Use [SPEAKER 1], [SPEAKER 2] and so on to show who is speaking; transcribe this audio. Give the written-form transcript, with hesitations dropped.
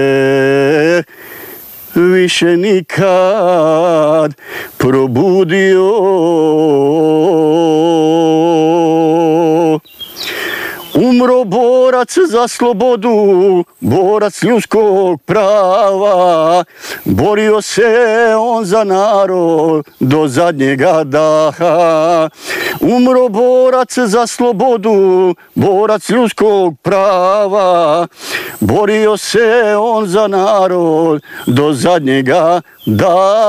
[SPEAKER 1] više nikad probudio. Umro borac za slobodu, borac ljudskog prava, borio se on za narod do zadnjega daha. Umro borac za slobodu, borac ljudskog prava, borio se on za narod do zadnjega daha.